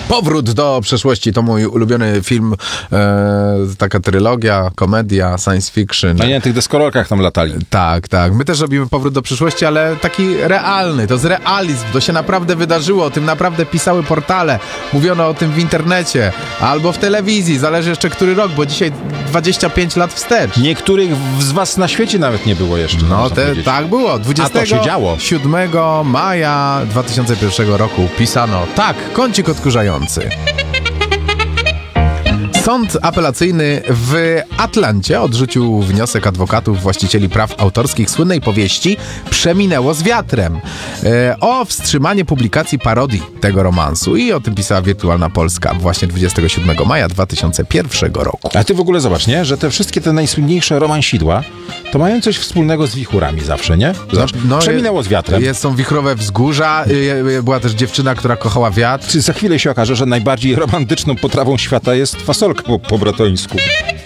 Powrót do przeszłości to mój ulubiony film, taka trylogia, komedia, science fiction. No nie, na tych deskorolkach tam latali. Tak. My też robimy Powrót do przyszłości, ale taki realny, to jest realizm, to się naprawdę wydarzyło, o tym naprawdę pisały portale, mówiono o tym w internecie, albo w telewizji, zależy jeszcze który rok, bo dzisiaj 25 lat wstecz. Niektórych z was na świecie nawet nie było jeszcze. No tak było. A to się działo. 7 maja 2001 roku pisano tak, kącik odkurzający. Sąd apelacyjny w Atlancie odrzucił wniosek adwokatów właścicieli praw autorskich słynnej powieści Przeminęło z wiatrem o wstrzymanie publikacji parodii tego romansu i o tym pisała Wirtualna Polska właśnie 27 maja 2001 roku. A ty w ogóle zobacz, nie? Że te wszystkie te najsłynniejsze romansidła to mają coś wspólnego z wichurami zawsze, nie? Zobacz, Przeminęło z wiatrem. Są wichrowe wzgórza, była też dziewczyna, która kochała wiatr. Za chwilę się okaże, że najbardziej romantyczną potrawą świata jest fasolka po bratońsku.